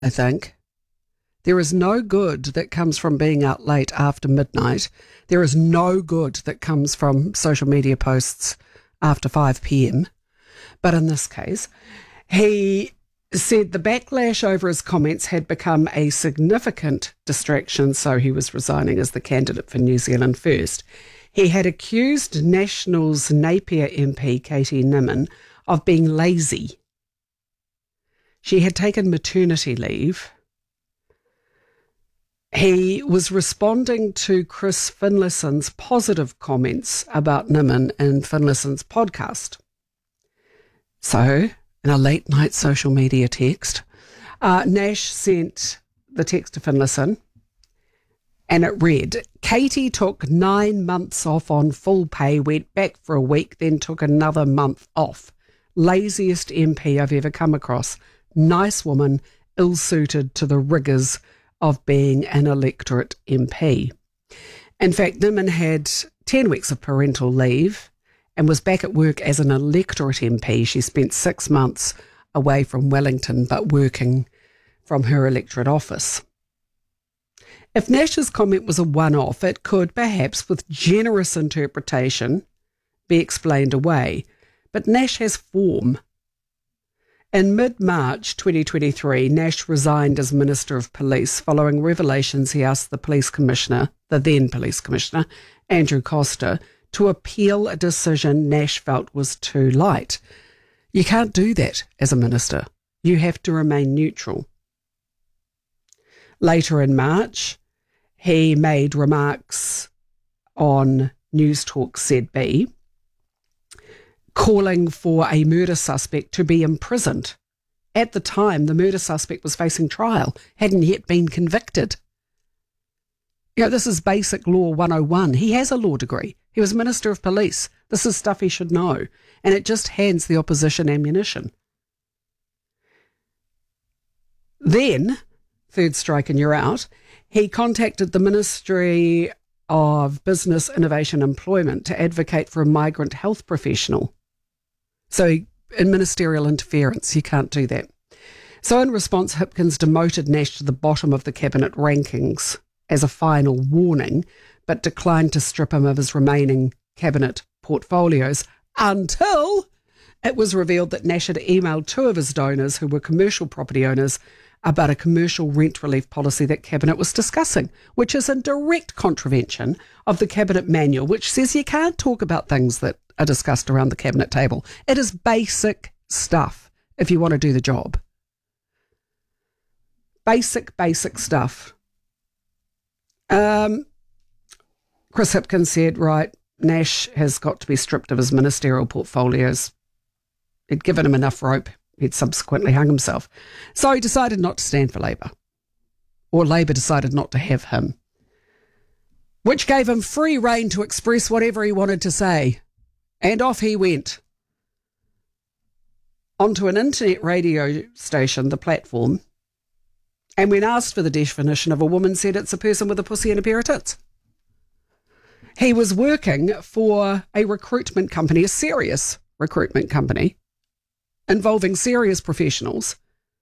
I think. There is no good that comes from being out late after midnight. There is no good that comes from social media posts after 5 p.m. But in this case, he said the backlash over his comments had become a significant distraction, so he was resigning as the candidate for New Zealand First. He had accused National's Napier MP, Katie Nimmin, of being lazy. She had taken maternity leave. He was responding to Chris Finlayson's positive comments about Nimmin in Finlayson's podcast. So, in a late night social media text, Nash sent the text to Finlayson, and it read, Katie took 9 months off on full pay, went back for a week, then took another month off. Laziest MP I've ever come across. Nice woman, ill-suited to the rigours of being an electorate MP. In fact, Nimmin had 10 weeks of parental leave and was back at work as an electorate MP. She spent 6 months away from Wellington, but working from her electorate office. If Nash's comment was a one-off, it could, perhaps with generous interpretation, be explained away. But Nash has form. In mid-March 2023, Nash resigned as Minister of Police following revelations he asked the police commissioner, the then police commissioner, Andrew Coster, to appeal a decision Nash felt was too light. You can't do that as a minister. You have to remain neutral. Later in March, he made remarks on News Talk ZB, calling for a murder suspect to be imprisoned. At the time, the murder suspect was facing trial, hadn't yet been convicted. You know, this is basic law 101. He has a law degree. He was Minister of Police. This is stuff he should know. And it just hands the opposition ammunition. Then, third strike and you're out, he contacted the Ministry of Business, Innovation and Employment to advocate for a migrant health professional. So in ministerial interference, you can't do that. So in response, Hipkins demoted Nash to the bottom of the cabinet rankings as a final warning, but declined to strip him of his remaining cabinet portfolios until it was revealed that Nash had emailed 2 of his donors, who were commercial property owners, about a commercial rent relief policy that Cabinet was discussing, which is in direct contravention of the Cabinet manual, which says you can't talk about things that are discussed around the Cabinet table. It is basic stuff if you want to do the job. Basic stuff. Chris Hipkins said, right, Nash has got to be stripped of his ministerial portfolios. He'd given him enough rope. He'd subsequently hung himself. So he decided not to stand for Labour. Or Labour decided not to have him. Which gave him free rein to express whatever he wanted to say. And off he went. Onto an internet radio station, The Platform. And when asked for the definition of a woman, said it's a person with a pussy and a pair of tits. He was working for a recruitment company, a serious recruitment company, involving serious professionals.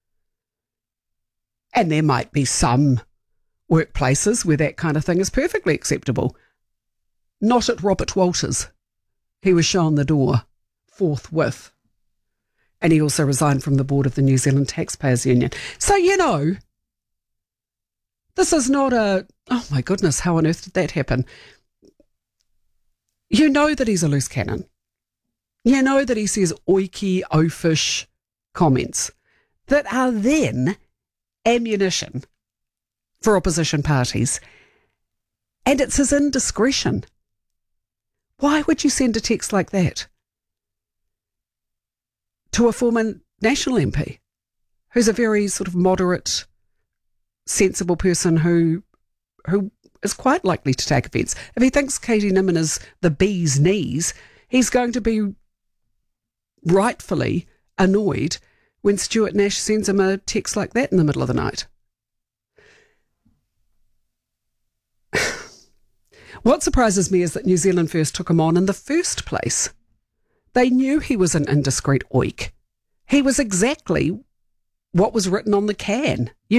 And there might be some workplaces where that kind of thing is perfectly acceptable. Not at Robert Walters. He was shown the door forthwith. And he also resigned from the board of the New Zealand Taxpayers Union. So, you know, this is not a, oh my goodness, how on earth did that happen? You know that he's a loose cannon. You know that he says oiky, oafish comments that are then ammunition for opposition parties. And it's his indiscretion. Why would you send a text like that to a former National MP who's a very sort of moderate, sensible person who is quite likely to take offence? If he thinks Katie Nimmin is the bee's knees, he's going to be rightfully annoyed when Stuart Nash sends him a text like that in the middle of the night. What surprises me is that New Zealand First took him on in the first place. They knew he was an indiscreet oik. He was exactly what was written on the can.